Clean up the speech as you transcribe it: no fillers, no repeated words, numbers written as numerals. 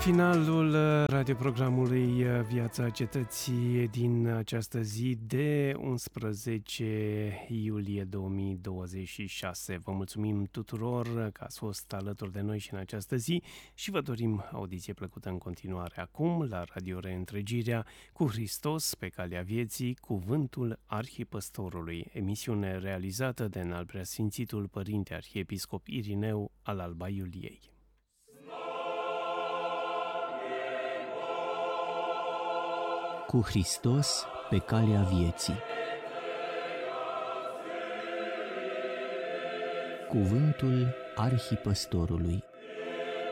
Finalul radioprogramului Viața Cetății din această zi de 11 iulie 2026. Vă mulțumim tuturor că ați fost alături de noi și în această zi și vă dorim audiție plăcută în continuare. Acum, la Radio Reîntregirea, cu Hristos pe calea vieții, cuvântul Arhipăstorului, emisiune realizată de Înaltpreasfințitul Părinte Arhiepiscop Irineu al Alba Iuliei. Cu Hristos pe calea vieții. Cuvântul Arhipăstorului.